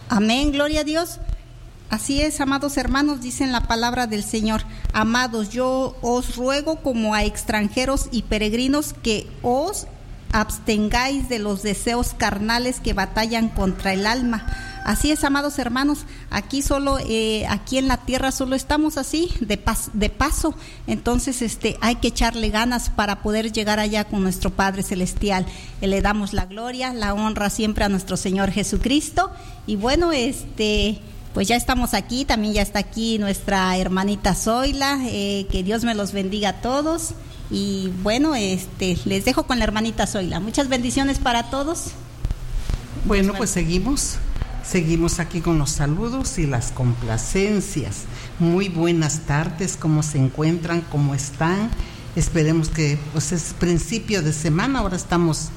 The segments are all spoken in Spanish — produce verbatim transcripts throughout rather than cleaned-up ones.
Amén, gloria a Dios. Así es, amados hermanos, dicen la palabra del Señor. Amados, yo os ruego como a extranjeros y peregrinos que os abstengáis de los deseos carnales que batallan contra el alma. Así es, amados hermanos, aquí solo, eh, aquí en la tierra solo estamos así, de, pas, de paso. Entonces, este, hay que echarle ganas para poder llegar allá con nuestro Padre Celestial. Eh, le damos la gloria, la honra siempre a nuestro Señor Jesucristo. Y bueno, este, pues ya estamos aquí, también ya está aquí nuestra hermanita Zoila, eh, que Dios me los bendiga a todos. Y bueno, este, les dejo con la hermanita Zoila. Muchas bendiciones para todos. Bueno, pues seguimos. Seguimos aquí con los saludos y las complacencias. Muy buenas tardes, ¿cómo se encuentran? ¿Cómo están? Esperemos que pues es principio de semana, ahora estamos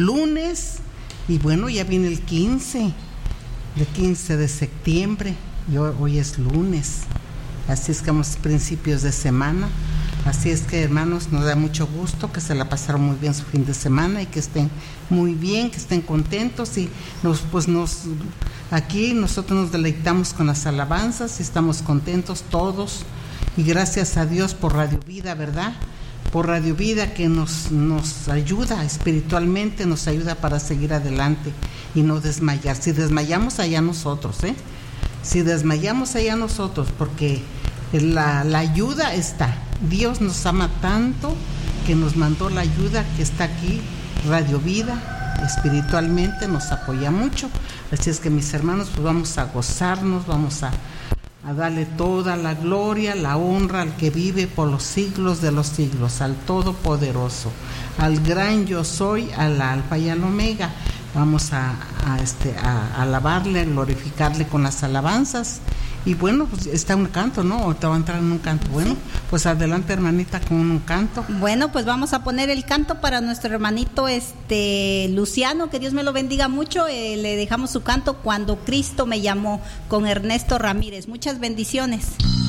lunes y bueno, ya viene el quince, el quince de septiembre y hoy es lunes, así es que estamos principios de semana. Así es que, hermanos, nos da mucho gusto que se la pasaron muy bien su fin de semana y que estén muy bien, que estén contentos y nos, pues nos, aquí nosotros nos deleitamos con las alabanzas y estamos contentos todos y gracias a Dios por Radio Vida, ¿verdad? Por Radio Vida que nos, nos ayuda espiritualmente, nos ayuda para seguir adelante y no desmayar. Si desmayamos allá nosotros, ¿eh? Si desmayamos allá nosotros, porque La, la ayuda está. Dios nos ama tanto que nos mandó la ayuda que está aquí, Radio Vida, espiritualmente nos apoya mucho. Así es que mis hermanos, pues vamos a gozarnos, vamos a, a darle toda la gloria, la honra al que vive por los siglos de los siglos, al Todopoderoso, al gran yo soy, al Alfa y al Omega. Vamos a, a, este, a alabarle, a glorificarle con las alabanzas. Y bueno, pues está un canto, ¿no? ¿O te va a entrar en un canto? Bueno, pues adelante, hermanita, con un canto. Bueno, pues vamos a poner el canto para nuestro hermanito este Luciano, que Dios me lo bendiga mucho. Eh, le dejamos su canto Cuando Cristo me llamó, con Ernesto Ramírez. Muchas bendiciones.